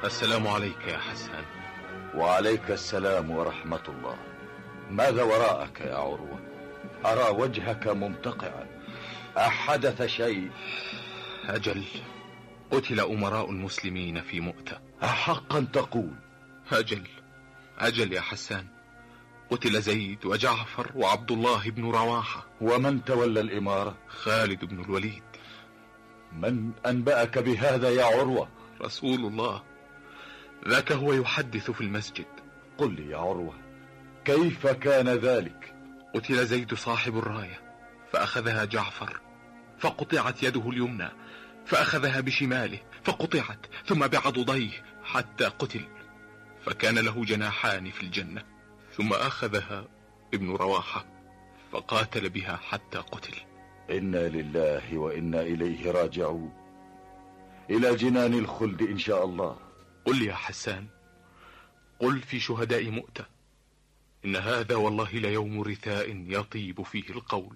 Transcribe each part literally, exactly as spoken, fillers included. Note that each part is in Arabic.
السلام عليك يا حسان. وعليك السلام ورحمة الله. ماذا وراءك يا عروة؟ أرى وجهك ممتقعا، أحدث شيء؟ أجل، قتل أمراء المسلمين في مؤتة. أحقا تقول؟ أجل أجل يا حسان، قتل زيد وجعفر وعبد الله بن رواحة. ومن تولى الإمارة؟ خالد بن الوليد. من أنبأك بهذا يا عروة؟ رسول الله، ذاك هو يحدث في المسجد. قل لي يا عروة، كيف كان ذلك؟ قتل زيد صاحب الراية فأخذها جعفر، فقطعت يده اليمنى، فأخذها بشماله فقطعت، ثم بعضديه حتى قتل، فكان له جناحان في الجنة. ثم أخذها ابن رواحة فقاتل بها حتى قتل. إنا لله وإنا إليه راجعون، إلى جنان الخلد إن شاء الله. قل لي يا حسان، قل في شهداء مؤتة: إن هذا والله ليوم رثاء يطيب فيه القول.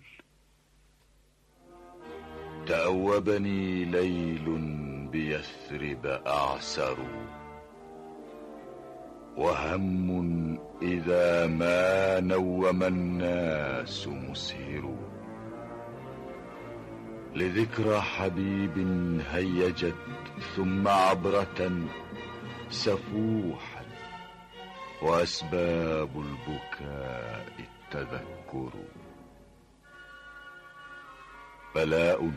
تأوبني ليل بيثرب أعسر، وهم إذا ما نوم الناس مسهر. لذكرى حبيب هيجت ثم عبرة سفوحا، وأسباب البكاء التذكر. بلاء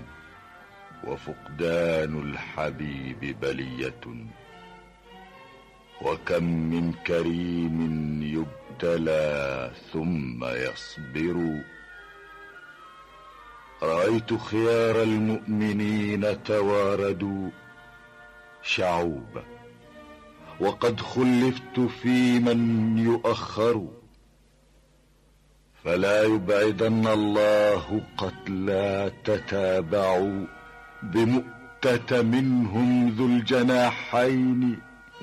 وفقدان الحبيب بلية، وكم من كريم يبتلى ثم يصبر. رأيت خيار المؤمنين تواردوا شعوبا، وقد خلفت في من يؤخر. فلا يبعدن الله قتلى تتابعوا، بمؤتة منهم ذو الجناحين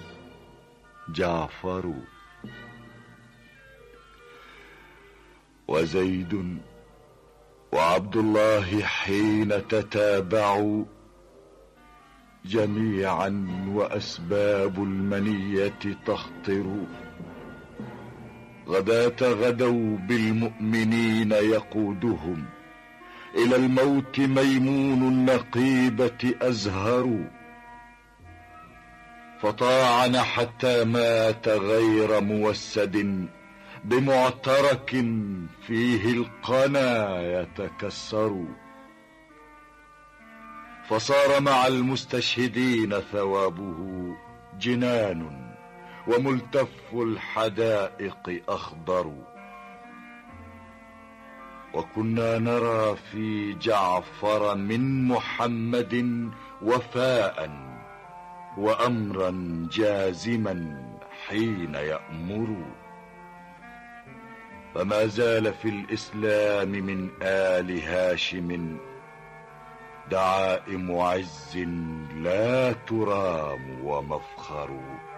جعفر. وزيد وعبد الله حين تتابعوا جميعا، وأسباب المنية تخطر. غداة غدوا بالمؤمنين يقودهم، إلى الموت ميمون النقيبة أزهر. فطاعن حتى مات غير موسد، بمعترك فيه القنا يتكسر. فصار مع المستشهدين ثوابه جنان، وملتف الحدائق أخضر. وكنا نرى في جعفر من محمد وفاء، وأمرا جازما حين يأمر. فما زال في الإسلام من آل هاشم دعائم عز لا ترام ومفخر.